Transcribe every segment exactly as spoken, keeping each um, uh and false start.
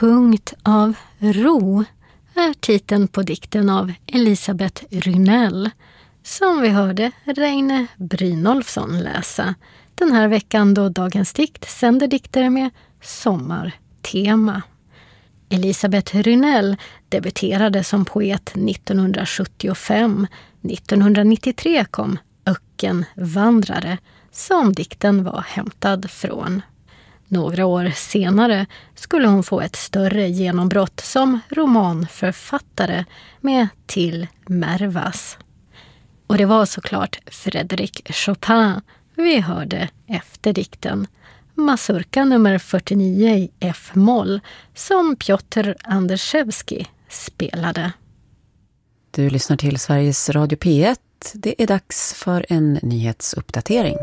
Punkt av ro är titeln på dikten av Elisabeth Rynell, som vi hörde Reine Brynolfsson läsa den här veckan, då Dagens dikt sänder dikter med sommartema. Elisabeth Rynell debuterade som poet nittonhundrasjuttiofem. nittonhundranittiotre kom Ökenvandrare, som dikten var hämtad från. Några år senare skulle hon få ett större genombrott som romanförfattare med Till Mervas. Och det var såklart Frédéric Chopin vi hörde efter dikten. Mazurka nummer fyrtionio i F-moll som Piotr Anderszewski spelade. Du lyssnar till Sveriges Radio P ett. Det är dags för en nyhetsuppdatering.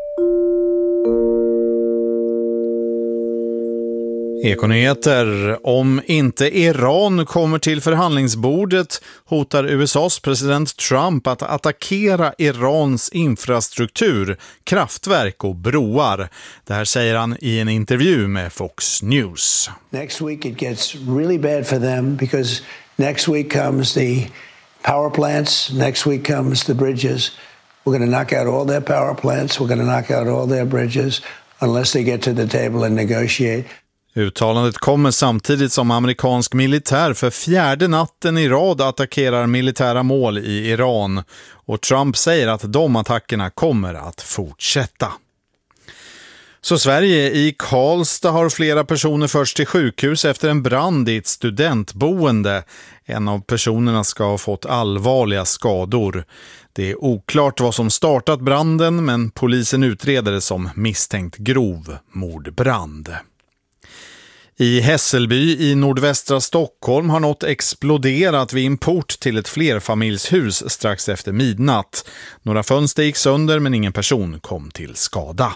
Ekonyheter. Om inte Iran kommer till förhandlingsbordet hotar U S A:s president Trump att attackera Irans infrastruktur, kraftverk och broar. Det här säger han i en intervju med Fox News. Next week it gets really bad for them because next week comes the power plants, next week comes the bridges. We're going to knock out all their power plants, we're going to knock out all their bridges unless they get to the table and negotiate. Uttalandet kommer samtidigt som amerikansk militär för fjärde natten i rad attackerar militära mål i Iran, och Trump säger att de attackerna kommer att fortsätta. Så Sverige, i Karlstad har flera personer förts till sjukhus efter en brand i ett studentboende. En av personerna ska ha fått allvarliga skador. Det är oklart vad som startat branden, men polisen utreder det som misstänkt grov mordbrand. I Hässelby i nordvästra Stockholm har något exploderat vid en port till ett flerfamiljshus strax efter midnatt. Några fönster gick sönder, men ingen person kom till skada.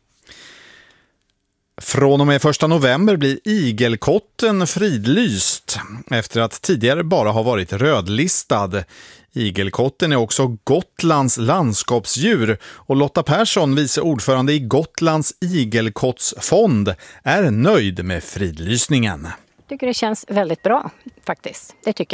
Från och med första november blir igelkotten fridlyst efter att tidigare bara ha varit rödlistad. Igelkotten är också Gotlands landskapsdjur, och Lotta Persson, vice ordförande i Gotlands igelkottsfond, är nöjd med fridlysningen. Jag tycker det känns väldigt bra faktiskt. Det tycker jag.